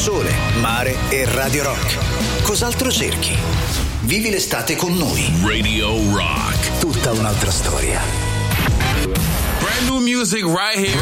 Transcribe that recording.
sole, mare e Radio Rock. Cos'altro cerchi? Vivi l'estate con noi. Radio Rock. Tutta un'altra storia. Brand new music right here.